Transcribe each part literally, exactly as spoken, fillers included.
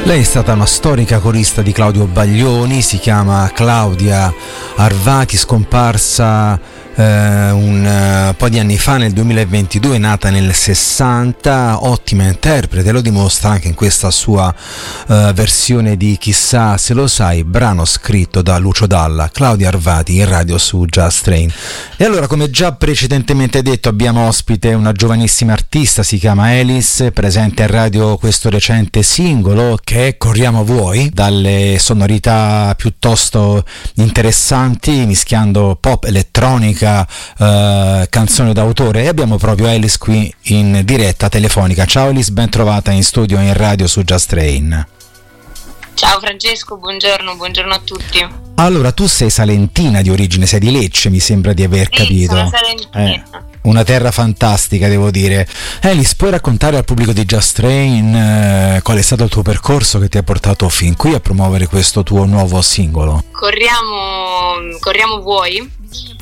Lei è stata una storica corista di Claudio Baglioni, si chiama Claudia Arvati, scomparsa eh, un uh, po' di anni fa, nel duemilaventidue, nata nel sessanta, ottima interprete, lo dimostra anche in questa sua uh, versione di Chissà se lo sai, brano scritto da Lucio Dalla, Claudia Arvati in radio su Just Train. E allora, come già precedentemente detto, abbiamo ospite una giovanissima artista, si chiama Alice, presente in radio questo recente singolo che è Corriamo Vuoi, dalle sonorità piuttosto interessanti, mischiando pop, elettronica, eh, canzone d'autore, e abbiamo proprio Alice qui in diretta telefonica. Ciao Alice, ben trovata in studio in radio su Just Train. Ciao Francesco, buongiorno, buongiorno a tutti. Allora, tu sei salentina di origine, sei di Lecce, mi sembra di aver sì, capito. Sono salentina. Eh, una terra fantastica, devo dire. Alice, puoi raccontare al pubblico di Just Train eh, qual è stato il tuo percorso che ti ha portato fin qui a promuovere questo tuo nuovo singolo? Corriamo, corriamo Vuoi.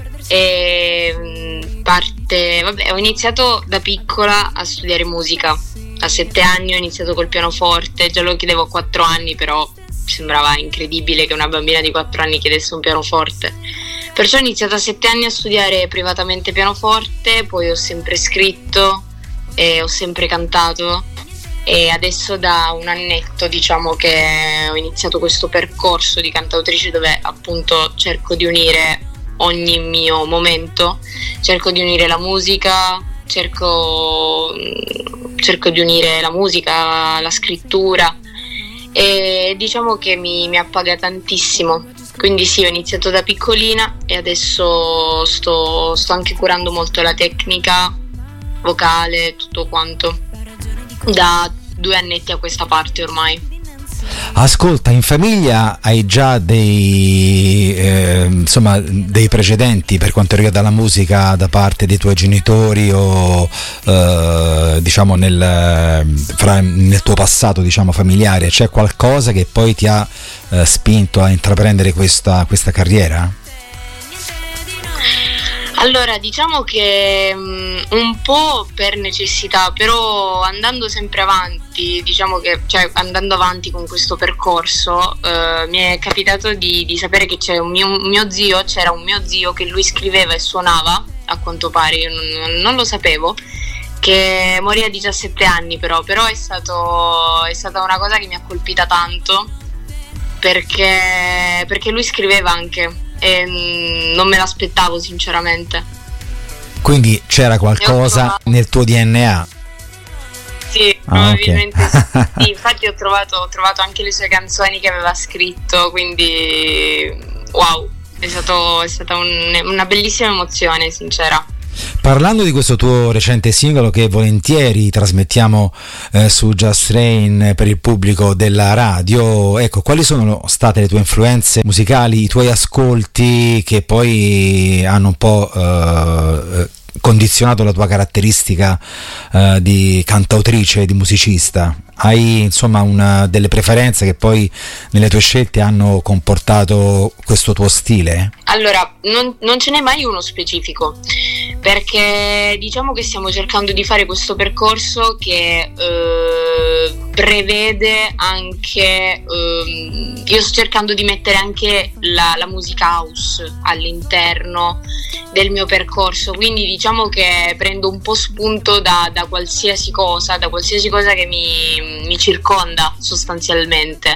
E parte, vabbè, ho iniziato da piccola a studiare musica. A sette anni ho iniziato col pianoforte, già lo chiedevo a quattro anni, però sembrava incredibile che una bambina di quattro anni chiedesse un pianoforte. Perciò ho iniziato a sette anni a studiare privatamente pianoforte, poi ho sempre scritto e ho sempre cantato, e adesso da un annetto diciamo che ho iniziato questo percorso di cantautrice dove appunto cerco di unire ogni mio momento, cerco di unire la musica, cerco, cerco di unire la musica, la scrittura, e diciamo che mi, mi appaga tantissimo. Quindi sì, ho iniziato da piccolina e adesso sto, sto anche curando molto la tecnica vocale, tutto quanto, da due annetti a questa parte ormai. Ascolta, in famiglia hai già dei eh, insomma dei precedenti per quanto riguarda la musica da parte dei tuoi genitori o eh, diciamo nel, fra, nel tuo passato diciamo familiare? C'è qualcosa che poi ti ha eh, spinto a intraprendere questa, questa carriera? Allora, diciamo che um, un po' per necessità, però andando sempre avanti, diciamo che, cioè andando avanti con questo percorso, uh, mi è capitato di, di sapere che c'è un mio, un mio zio, c'era un mio zio che lui scriveva e suonava, a quanto pare, io non, non lo sapevo, che morì a diciassette anni però, però è stato, è stata una cosa che mi ha colpita tanto, perché, perché lui scriveva anche. E non me l'aspettavo sinceramente. Quindi c'era qualcosa nel tuo D N A? Sì, ah, probabilmente okay. sì. Infatti ho trovato, ho trovato anche le sue canzoni che aveva scritto, quindi wow, è, stato, è stata un, una bellissima emozione, sincera. Parlando di questo tuo recente singolo che volentieri trasmettiamo eh, su Just Train per il pubblico della radio, ecco, quali sono state le tue influenze musicali, i tuoi ascolti che poi hanno un po' eh, condizionato la tua caratteristica eh, di cantautrice, di musicista? Hai insomma una, delle preferenze che poi nelle tue scelte hanno comportato questo tuo stile? Allora, non, non ce n'è mai uno specifico, perché diciamo che stiamo cercando di fare questo percorso che eh, prevede anche, eh, io sto cercando di mettere anche la, la musica house all'interno del mio percorso, quindi diciamo che prendo un po' spunto da, da qualsiasi cosa, da qualsiasi cosa che mi, mi circonda sostanzialmente,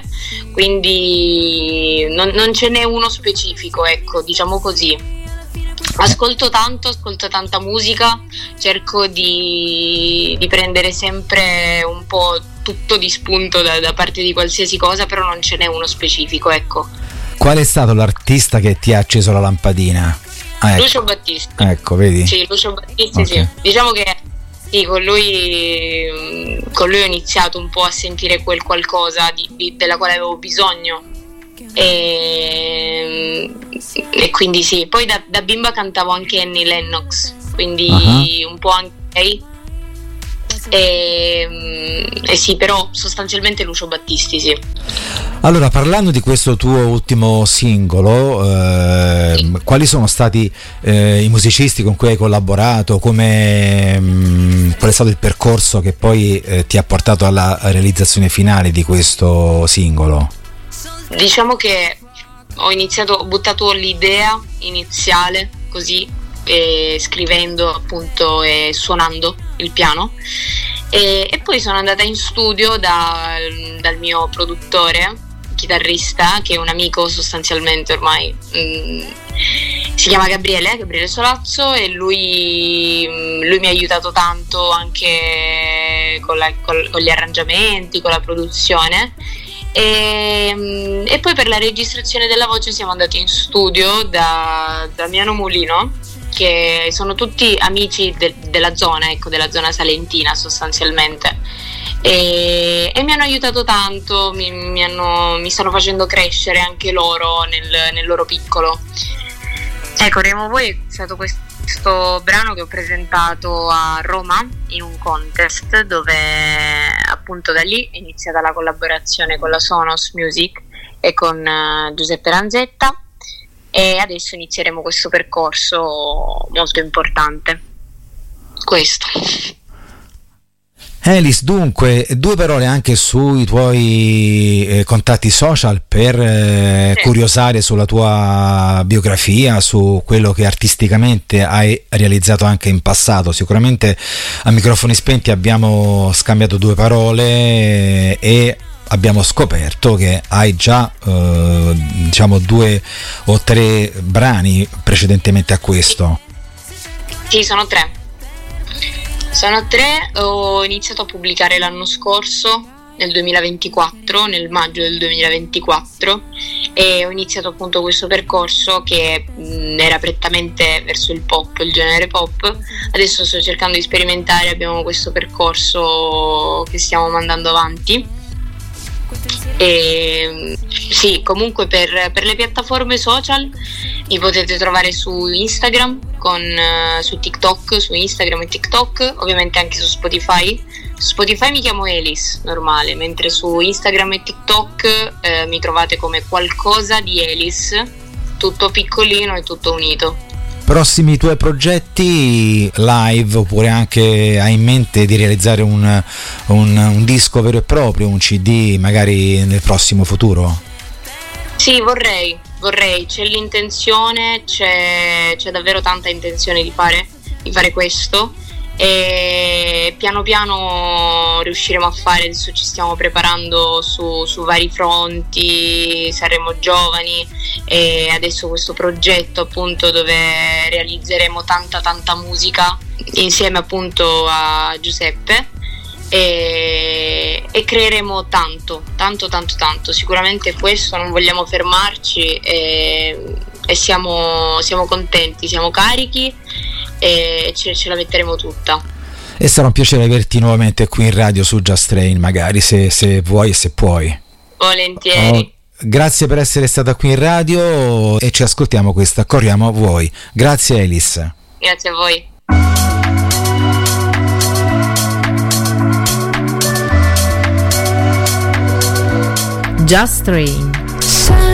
quindi non, non ce n'è uno specifico, ecco, diciamo così. Ascolto tanto, ascolto tanta musica, cerco di, di prendere sempre un po' tutto di spunto da, da parte di qualsiasi cosa, però non ce n'è uno specifico, ecco. Qual è stato l'artista che ti ha acceso la lampadina? Ah, ecco. Lucio Battisti. Ecco, vedi? Sì, Lucio Battisti, okay. Sì. Diciamo che sì, con lui, con lui ho iniziato un po' a sentire quel qualcosa di, di, della quale avevo bisogno. E, e quindi sì, poi da, da bimba cantavo anche Annie Lennox, quindi uh-huh. un po' anche lei, e, e sì, però sostanzialmente Lucio Battisti, sì. Allora, parlando di questo tuo ultimo singolo, eh, sì. quali sono stati eh, i musicisti con cui hai collaborato? Come, mh, qual è stato il percorso che poi eh, ti ha portato alla realizzazione finale di questo singolo? Diciamo che ho iniziato, ho buttato l'idea iniziale così, eh, scrivendo appunto e suonando il piano. E, e poi sono andata in studio da, dal mio produttore, chitarrista, che è un amico sostanzialmente ormai, mm, si chiama Gabriele, Gabriele Solazzo, e lui, lui mi ha aiutato tanto anche con, la, con, con gli arrangiamenti, con la produzione. E, e poi per la registrazione della voce siamo andati in studio da Damiano Mulino, che sono tutti amici de- della zona, ecco, della zona salentina sostanzialmente, e, e mi hanno aiutato tanto, mi, mi, hanno, mi stanno facendo crescere anche loro nel, nel loro piccolo. Ecco, Remo Voi è stato questo brano che ho presentato a Roma in un contest, dove appunto da lì è iniziata la collaborazione con la Sonos Music e con uh, Giuseppe Lanzetta. E adesso inizieremo questo percorso molto importante. Questo. Elis, dunque, due parole anche sui tuoi eh, contatti social per eh, sì. curiosare sulla tua biografia, su quello che artisticamente hai realizzato anche in passato. Sicuramente a microfoni spenti abbiamo scambiato due parole e abbiamo scoperto che hai già eh, diciamo due o tre brani precedentemente a questo. Sì, sono tre. Sono tre, ho iniziato a pubblicare l'anno scorso, nel duemilaventiquattro, nel maggio del duemilaventiquattro, e ho iniziato appunto questo percorso che mh, era prettamente verso il pop, il genere pop. Adesso sto cercando di sperimentare, abbiamo questo percorso che stiamo mandando avanti. E sì, comunque per, per le piattaforme social mi potete trovare su Instagram, con, uh, su TikTok, su Instagram e TikTok, ovviamente anche su Spotify. Su Spotify mi chiamo Elis, normale, mentre su Instagram e TikTok eh, mi trovate come qualcosa di Elis, tutto piccolino e tutto unito. Prossimi tuoi progetti live, oppure anche hai in mente di realizzare un, un, un disco vero e proprio, un C D magari nel prossimo futuro? Sì, vorrei, vorrei, c'è l'intenzione, c'è, c'è davvero tanta intenzione di fare, di fare questo, e piano piano riusciremo a fare. Adesso ci stiamo preparando su, su vari fronti, saremo giovani, e adesso questo progetto appunto dove realizzeremo tanta tanta musica insieme appunto a Giuseppe, e, e creeremo tanto tanto tanto tanto. Sicuramente questo, non vogliamo fermarci, e, e siamo, siamo contenti, siamo carichi, e ce, ce la metteremo tutta. E sarà un piacere averti nuovamente qui in radio su Just Train, magari se, se vuoi e se puoi. Volentieri. Oh, grazie per essere stata qui in radio e ci ascoltiamo questa Corriamo a Voi. Grazie Elis. Grazie a voi. Just Train.